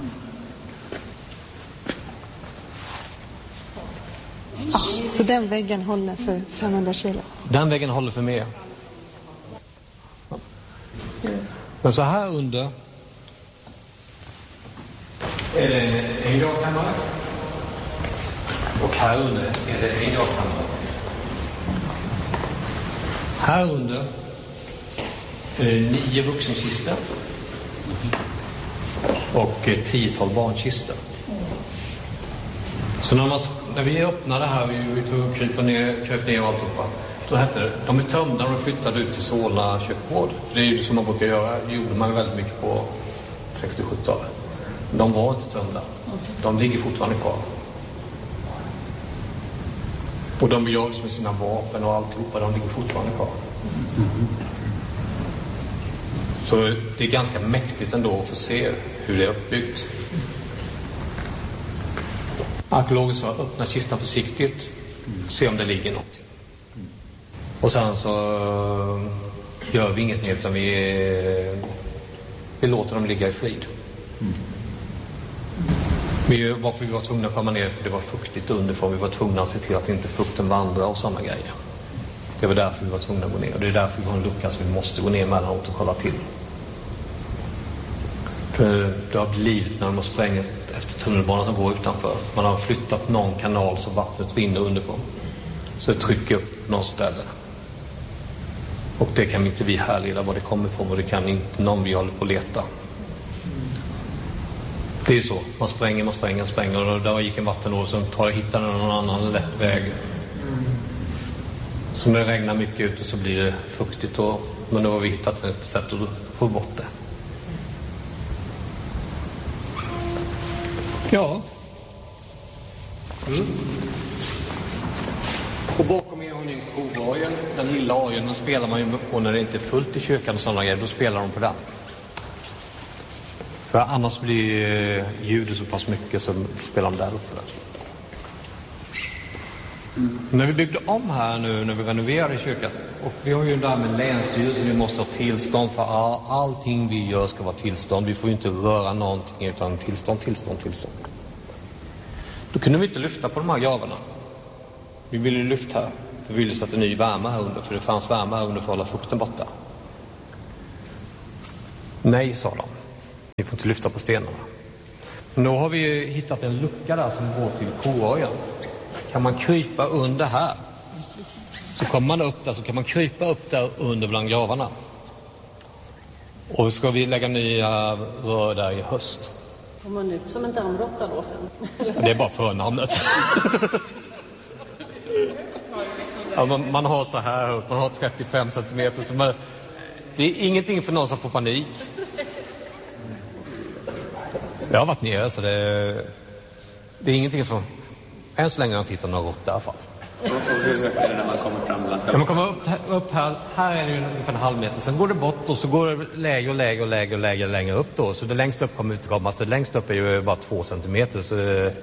Ah, så den väggen håller för femhundra kilo? Den väggen håller för mer. Men så här under är det en gravkammare. Och här under är det en gravkammare. Här under är det nio vuxenkistor och ett tiotal barnkistor. Så när, man, när vi öppnade här, vi tog och krypa ner, kröp ner och alltihopa, då hette det, de är tömda och flyttade ut till Solna kökgård. För det är ju som man brukar göra, det gjorde man väldigt mycket på sextio-sjuttiotalet. De var inte tömda. De ligger fortfarande kvar. Och de begravdes med sina vapen och alltihopa, de ligger fortfarande kvar. Så det är ganska mäktigt ändå att få se hur det är uppbyggt. Arkeologer sa öppna kistan försiktigt, se om det ligger något. Och sen så gör vi inget mer, utan vi, vi låter dem ligga i frid. Vi, varför vi var tvungna att komma ner, för det var fuktigt underifrån. Vi var tvungna att se till att inte fukten vandrar och sådana grejer. Det var därför vi var tvungna att gå ner. Och det är därför vi har en lucka, så vi måste gå ner mellanåt och kolla till. För det har blivit när de har sprängt efter tunnelbanan som går utanför. Man har flyttat någon kanal så vattnet rinner underifrån. Så det trycker upp någon ställe. Och det kan inte vi härleda var det kommer ifrån, och det kan inte någon vi håller på att leta. Det är så. Man spränger, man spränger, man spränger. Och där gick en vattenål som tar och hittar någon annan lätt väg. Så när det regnar mycket ute så blir det fuktigt. Och, men då har vi hittat ett sätt att få bort det. Ja. Mm. Och bakom er har ni en kovargen. Den lilla orgeln, den spelar man ju på när det inte är fullt i kyrkan och sådana grejer. Då spelar de på den. För annars blir ljudet så pass mycket som spelar de där uppe. Mm. När vi byggde om här nu, när vi renoverade kyrkan, och vi har ju där med länsstyrelsen, vi måste ha tillstånd för all, allting vi gör ska vara tillstånd. Vi får ju inte röra någonting utan tillstånd, tillstånd, tillstånd. Då kunde vi inte lyfta på de här gravarna. Vi ville ju lyfta här. Vi ville sätta ny värme här under, för det fanns värme här under för att hålla fukten borta. Nej, sa de. Vi får inte lyfta på stenarna. Men då har vi ju hittat en lucka där som går till koöjen. Kan man krypa under här, så kommer man upp där, så kan man krypa upp där under bland gravarna. Och ska vi lägga nya rör där i höst. Kommer man ut som en dammråtta då sen? Det är bara förnamnet. Ja, man, man har så här, man har trettiofem centimeter, så man, det är ingenting för någon som får panik. Jag har varit nere, så det, det är ingenting för... Än så länge har jag tittat några rått i alla fall. När man kommer fram bland... Ja, man kommer upp, upp här, här är det ungefär en halv meter, sen går det bort och så går det lägre och lägre och lägre och lägre längre upp då. Så det längst upp kommer utkomma, så längst upp är ju bara två centimeter. Så,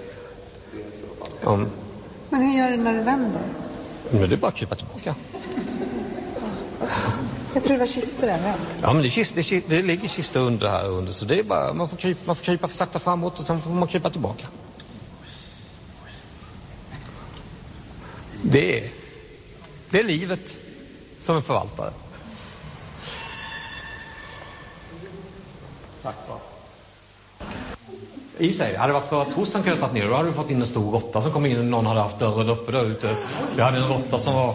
um, Men hur gör du när du vänder? Men det är bara att krypa tillbaka. Jag tror det var kistor där. Ja, men det, kist, det, kist, det ligger kistor under här under, så det är bara, man får krypa, man får krypa för sakta framåt och sen får man krypa tillbaka. Det är, det är livet som en förvaltare. Tack bra. I sig, hade det varit för att torsdagen kunde jag tagit ner, då hade vi fått in en stor råtta som kom in och någon hade haft dörren uppe där ute. Vi hade en råtta som var...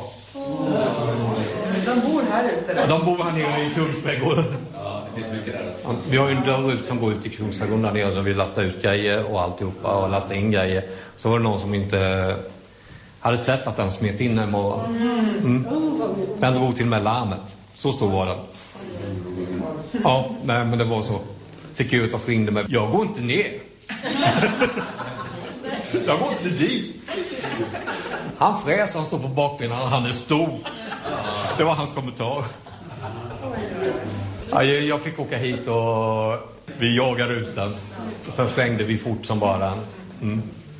De bor här ute? Ja, de bor här nere i Kungsträdgården. Ja, det finns mycket där. Ja, vi har ju en dörr ut som går ut i Kungsträdgården där nere, så vi lastar ut grejer och alltihopa och lastar in grejer. Så var det någon som inte hade sett att den smet in en morgon. Mm. Den drog till med larmet. Så stor var den. Ja, nej, men det var så. Securitas ringde mig. Jag går inte ner. Jag går inte dit. Han fräs, han står på bakbenen, han är stor. Det var hans kommentar. Ja, jag fick åka hit och vi jagade ut den. Sen stängde vi fort som bara den. Mm.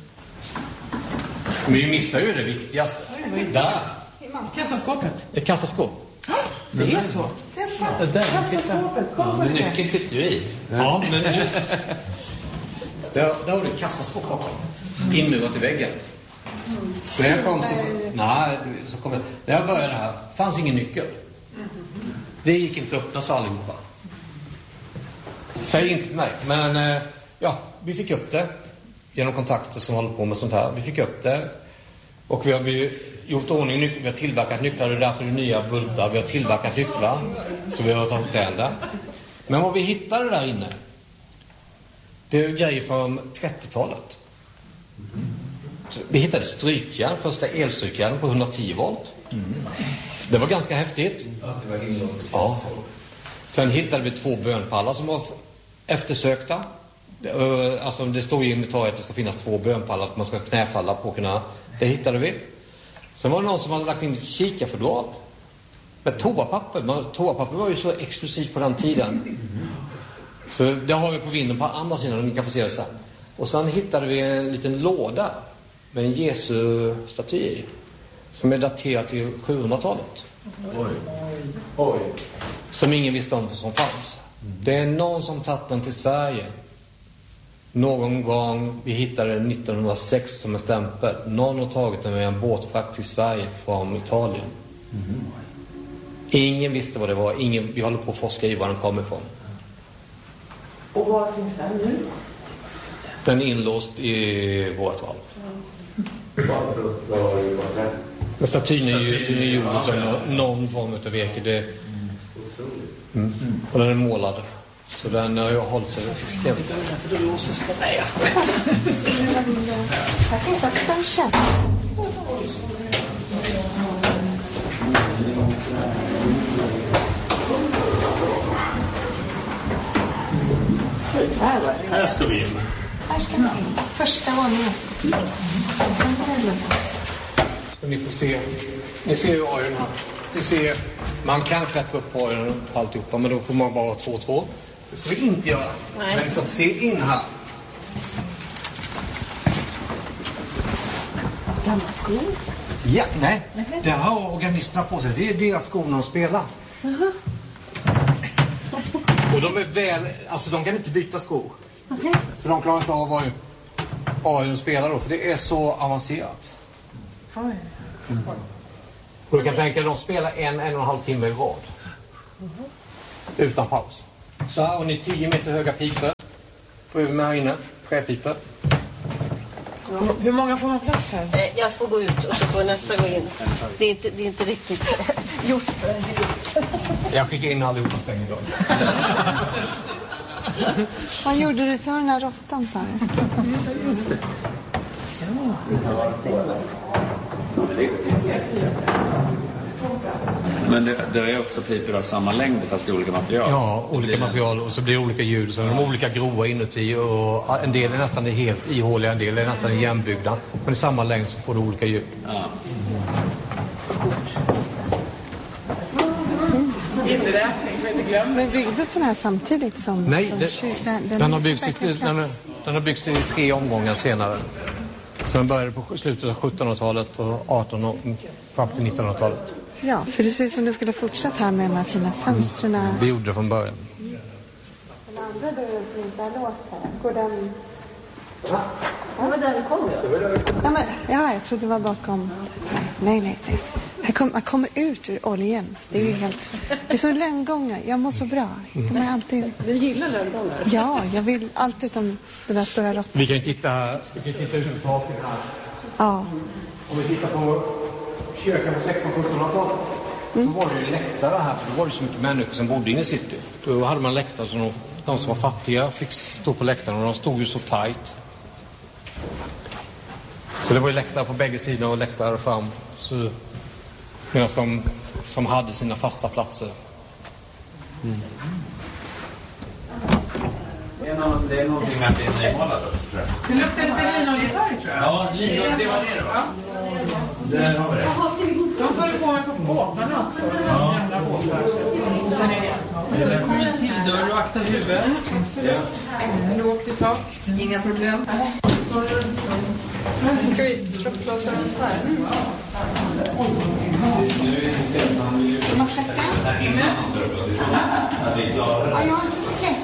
Men vi missar ju det viktigaste. Där. Kassaskåpet. Ett kassaskåp. Det är så. Det är så. Kassaskåpet. Kom på det. Nyckeln sitter ju i. Ja, men där, där har du ett kassaskåp bakom. Inmurat i väggen. När jag kom så, nej, så kom jag, när jag började här fanns ingen nyckel. Det gick inte att öppna så allihopa. Säg inte till mig. Men ja, vi fick upp det genom kontakter som håller på med sånt här. Vi fick upp det. Och vi har vi gjort ordning nycklar. Vi har tillverkat nycklar. Det är därför det är nya bultar. Vi har tillverkat nycklar. Så vi har tagit den där. Men vad vi hittade där inne, det är grejer från trettiotalet. Vi hittade strykjärn, första elstrykjärn på hundratio volt. Mm. Det var ganska häftigt. Ja, det var inlåst. Ja. Sen hittade vi två bönpallar som var eftersökta. Det, alltså det står i inventariet att det ska finnas två bönpallar för att man ska knäfalla på kunna. Det hittade vi. Sen var det någon som hade lagt in ett kikarfodral med toapapper. Men toapapper var ju så exklusivt på den tiden. Så det har vi på vinden på andra sidan och ni kan få se det sen. Och sen hittade vi en liten låda med en Jesu-staty i, som är daterad till sjuhundratalet. Oj. Oj. Som ingen visste om som fanns. Det är någon som tagit den till Sverige. Någon gång, vi hittade den nittonhundrasex som en stämpel. Någon har tagit den med en båtfrakt till Sverige från Italien. Mm. Ingen visste vad det var. Ingen, vi håller på att forska i var den kommer ifrån. Och var finns den nu? Den är inlåst i vårt val. Varför var det bara där? Men statyn är ju gjord som någon form av veke. Det... Mm. Mm. Och den är målad. Så den har jag hållit sig extremt. Nej, jag skojar. Här finns också en känd. Här ska vi in. Här ska vi in. Första våningen. Sen är det lugnt. Ni får se. Ni ser ju öronen här. Ni ser, man kan klättra upp på öronen och alltihopa, men då får man bara två två. Det ska vi inte göra. Nej. Men vi ska se in här. Gamla skor. Ja, nej. Det har organisterna på sig. Det är deras skor när de spelar. Uh-huh. Och de är väl... Alltså de kan inte byta skor. Okay. För de klarar inte av vad de spelar då. För det är så avancerat. Mm. Och du kan tänka att de spelar en, en och en halv timme i rad. Uh-huh. Utan paus. Så här har ni tio meter höga pipor. På med här inne. Träpipor. Hur många får man plats här? Jag får gå ut och så får nästa gå in. Det är inte, det är inte riktigt gjort för en grupp. Jag skickar in allihopa och stänger idag. Vad gjorde du till den här råttan, sa du? Just det. Men det, det är också pipor av samma längd fast i olika material. Ja, olika material och så blir det olika ljud. Så de är olika grova inuti och en del är nästan helt ihåliga, en del är nästan igenbyggda. Men i samma längd så får du olika ljud. Ja. Inräkning så inte glöm. Men byggdes den här samtidigt som... Nej, som det, kyr, den, den, den, har byggts i, den, den har byggts i tre omgångar senare. Så den började på slutet av sjuttonhundratalet och artonhundratalet fram till nittonhundratalet. Ja, för det ser ut som det skulle fortsätta här med de här fina fönstren. Mm. Vi gjorde det från början. Den andra dörren som inte är låst här, går den... Ja, det var där vi kom ju. Ja, men, ja, jag trodde det var bakom... Nej, nej, nej. Här kom, man kommer ut ur oljan. Det är ju helt... Det är så lönngångar. Jag mår så bra. Jag kommer alltid... Du gillar lönngångar? Ja, jag vill allt utom den där stora råttan. Vi kan ju titta, vi kan titta ut på taket här. Ja. Om vi tittar på kyrkan på sextonhundra-sjuttonhundratalet mm. så var det ju läktare här. För då var det så mycket människor som bodde inne i city. Då hade man läktare som de, de som var fattiga fick stå på läktaren och de stod ju så tajt. Så det var ju läktare på bägge sidor och läktare fram. Så, medan de som hade sina fasta platser. Mm. Det är, någon, det är någonting med att det är nymålat också, tror jag. Det luktar lite linoljefärg, tror jag. Ja, linolje, det var det då. Ja. Där har vi det. De tar det på mig på båtarna också. De ja. Gamla båtar. Sen är det. Det kommer en till dörr och akta huvudet. Absolut. Lågt i tak. Inga problem. Nu ska vi trapplåsa oss här. Mm. Man släcker? Ja, jag har inte släckt.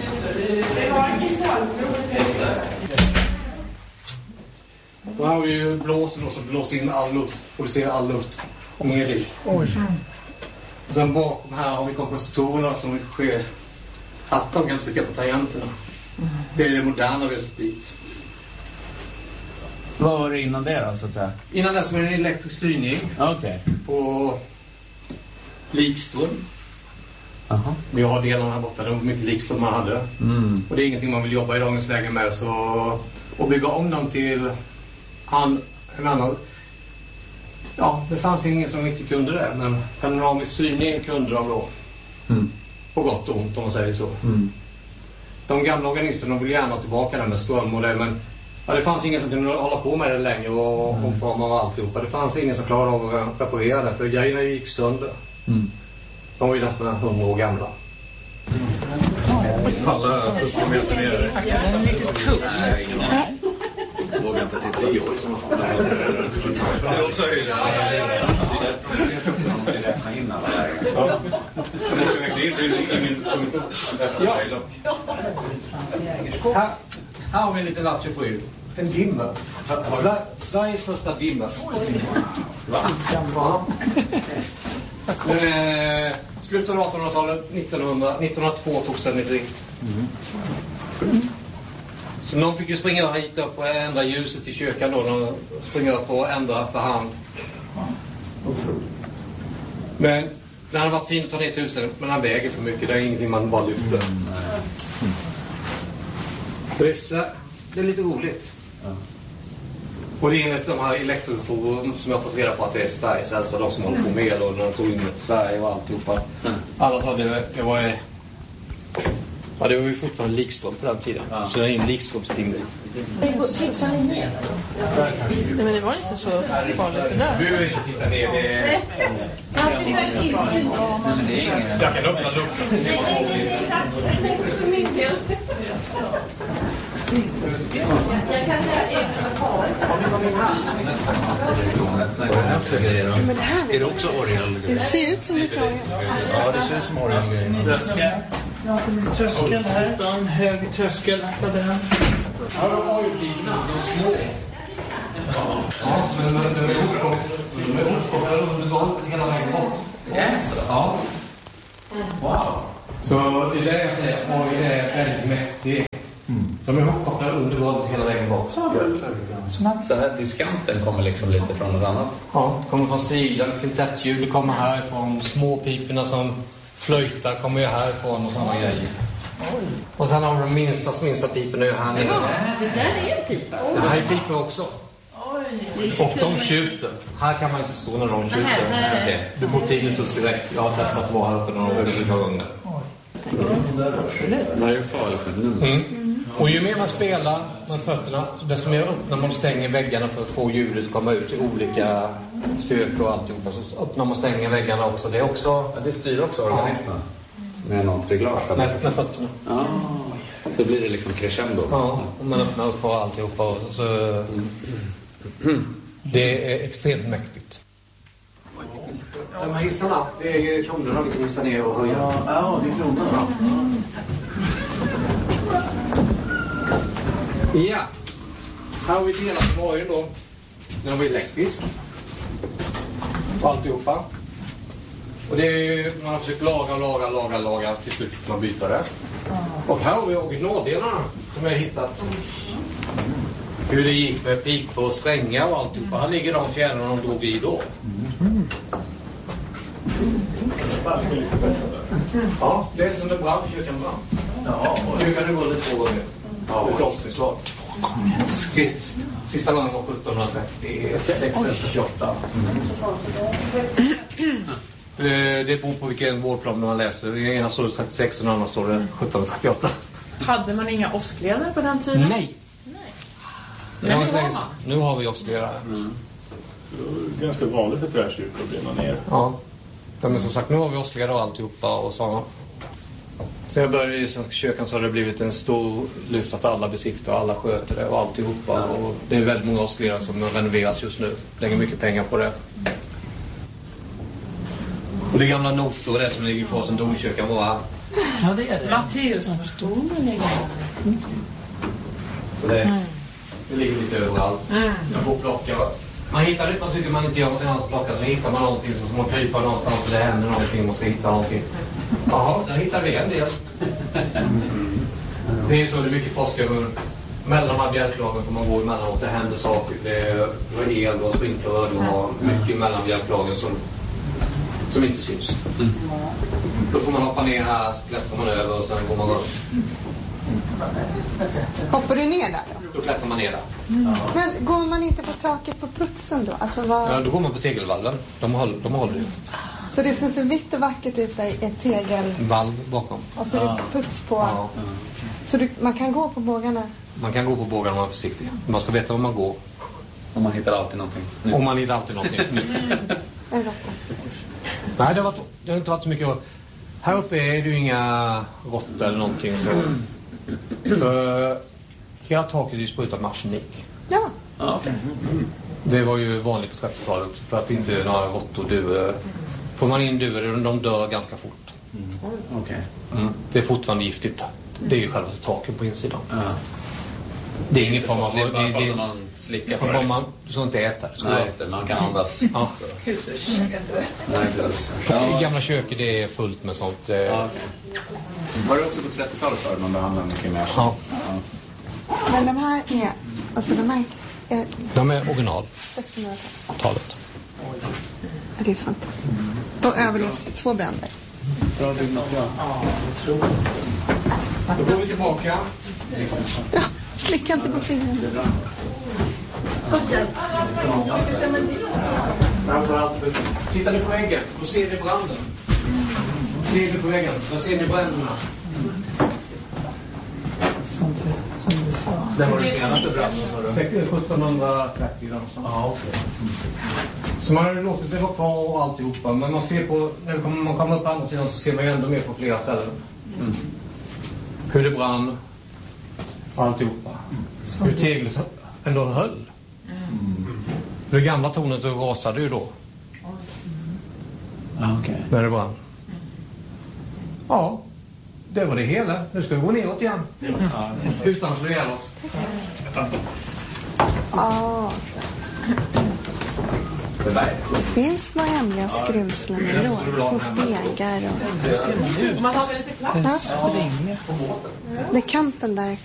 Då har vi ju blåsen och så blåser in all luft. Producerar all luft. Och ner dit. Och sen bakom här har vi kompositorerna som sker att de kan trycka på tangenterna. Det är det moderna vi har sett dit. Vad var det innan det då, så att säga? Innan det som är en elektrisk styrning. Okej. Okay. På likström. Aha. Vi har delarna här borta, det var mycket likström man hade. Mm. Och det är ingenting man vill jobba i dagens läge med. Så att bygga om dem till an, en annan... Ja, det fanns ingen som riktigt kunde det. Men panoramisk styrning kunde de då. Mm. På gott och ont om man säger så. Mm. De gamla organisterna vill gärna tillbaka den med ström och det, men ja, det fanns ingen som kunde hålla på med det längre och mm. omforma och alltihopa. Det fanns ingen som klarade av att reparera det, för grejerna gick sönder. Mm. De var ju nästan hundra år gamla. Mm. Falla första meter ner. Den är lite tuff. Nej, ingen aning. Jag vågar inte till tio år som man får. Det är också höjden. Det är tuff när man blir räkna in alla lägen. Ja. Det är ingen... Ja. Här, här har vi en liten latcher på er. En dimmer. Sveriges första dimmer. Va? Ja. Men, slutet av artonhundratalet, nittonhundra, nittonhundratvå tog sen i drift. Mm. Så någon fick ju springa hit upp och ändra ljuset i kyrkan då. De springer upp och ändra för hand. Men den hade varit fin att ta ner till huset, men han väger för mycket. Det är ingenting man bara lyfter. Mm. Mm. Det är lite roligt. Ja. Och det är enligt de här elektroforum som jag har fått reda på att det är Sveriges äldsta, de som håller på med och när de tog in ett Sverige och alltihopa. Mm. Alla sa det, det var ja, det var ju fortfarande likström på den tiden. Ja. Så det är en likströmsting. Nej, men det var inte så farligt det där. Du behöver inte titta ner. Det är... Jag kan öppna luckan. Jag kan säga för grejer då? Men det här är det också orgel? Det ser ut som ett orgel. Ja, det ser ut som orgelgrejer. Ja, det blir tröskel här. En hög tröskel. Akta den. Ja, de har ju blivna. De små. Ja, men de är ihopkopplade under golvet hela vägen bort. Ja. Wow. Så det är det jag säger. Orgel är väldigt mäktig. De är ihopkopplade under golvet hela vägen bort. Så här diskanten kommer liksom lite från något annat? Ja, det kommer från sidan. Kvintettljud kommer härifrån. Småpiporna som flöjtar kommer ju härifrån och sådana grejer. Och sen har de minsta, minsta piporna ju här nere. Ja, det där är en pipa. Det här är pipor också. Och de tjuter. Här kan man inte stå när de tjuter. Du får tinnitus direkt. Jag har testat att vara här uppe några olika gånger. Mm. Och ju mer man spelar med fötterna, desto mer öppnar man och stänger väggarna för att få ljudet att komma ut i olika styrkor och alltihopa. Så öppnar man och stänger väggarna också. Det är också... Ja, det styr också organisten. Ja. Med något reglage. Med, med fötterna. Ja. Så blir det liksom crescendo. Ja, och man öppnar upp och alltihopa. Och så... Mm. Det är extremt mäktigt. De här hissarna, det är kronorna vi kan hissa ner och höja. Ja, ja, det är kronorna. Ja, här har vi delat på varje då. Den var elektrisk. Och alltihopa. Och det är, man har försökt laga, laga, laga, laga. Till slut får man byta det. Och här har vi originaldelarna som jag har hittat. Hur det gick med pipor och strängar och alltihopa. Här ligger de fjärrarna de drog i då. Ja, det är som det brann, kyrkan brann. Ja, och kyrkan är vunnet två gånger. Ja, ett avsnittslag. Två gånger. Sist, sista gången var sjuttonhundratrettiosex eller trettioåtta. Det beror på vilken vårdplan man läser. I ena står det trettiosex och den andra står det sjuttonhundratrettioåtta. Hade man inga åskledare på den tiden? Nej. Men nu, har nu har vi åskledare. Mm. Det är ganska vanligt att träkyrkor brinner ner. Ja. Ja, men som sagt, nu har vi åskledare och alltihopa och sådana. Så jag började i Svenska kyrkan så har det blivit en stor lyft att alla besiktar och alla sköter det och alltihopa. Ja. Och det är väldigt många åskledare som renoveras just nu. Lägger mycket pengar på det. Och det är gamla noter och det som ligger kvar sen domkyrkan var här. Ja, det är det. Matteus som förstår mig. Så det, mm. det ligger lite överallt. Mm. Jag får plocka. Man hittar det, man tycker man inte gör något annat att plocka. Så hittar man någonting så man kryper någonstans och det händer någonting och man ska hitta någonting. Jaha, där hittar vi en del. Mm. Det är så, det är mycket forskare. Mellan de här bjälklagen får man gå emellanåt. Det händer saker. Det är el och sprinkler och har mycket mellan bjälklagen som, som inte syns. Mm. Då får man hoppa ner här, så klättrar man över och sen går man upp. Hoppar du ner där då? Då klättrar man ner där. Mm. Men går man inte på taket på putsen då? Alltså vad... Ja, då går man på tegelvalven. De håller, de håller ju. Så det som ser vitt och vackert ut är ett tegelvalv bakom. Och så är det puts på. Ja. Så du, man kan gå på bågarna? Man kan gå på bågarna om man är försiktig. Man ska veta var man går. Och man hittar alltid någonting. Om man hittar alltid någonting nytt. Mm. Nej, det har, varit, det har inte varit så mycket. Här uppe är det ju inga råttor eller någonting. Så. För hela taket är ju sprutat med arsenik. Ja. Ah, okay. Det var ju vanligt på trettiotalet. För att inte några råttor duvor. Får man in duvor, de dör ganska fort. Mm. Okay. Mm. Det är fortfarande giftigt. Det är ju själva taket på insidan. Ja. Det är ingen form av... Det är bara för att man slickar på det. Man, du ska inte äta. Så nej, just det. Man kan andas. Ja. Husers. Nej, precis. Ja. I gamla köket det är fullt med sånt. Ja, okay. Var det också på trettiotalet så man behandlar mycket mer? Ja. Ja. Men de här är... Alltså de här är... De är original. sexhundratalet. Ja, det är fantastiskt. Och överlevt två bränder. Bra byggnad. Ja, jag tror. Då går vi tillbaka. Ja, slicka inte på fingrarna. Tittar ni på väggen, då ser ni branden. Ser ni på väggen, då ser ni bränderna. Det var det senaste branden, sa du? sjuttonhundratrettio. Ja, okej. Så man har låtit det vara kvar och alltihopa. Men man ser på, när man kommer upp på andra sidan så ser man ju ändå mer på flera ställen. Mm. Hur det brann och alltihopa. Hur teglet ändå höll. Mm. Det gamla tornet rasade ju då. Ja, okej. Okay. När det brann. Ja, det var det hela. Nu ska vi gå neråt igen. Ja, utan att slå ihjäl oss. Ja, så. Det finns små hemliga skrymslen i lån, små stegar och... Man har väl lite plats? Ja. Det är kanten där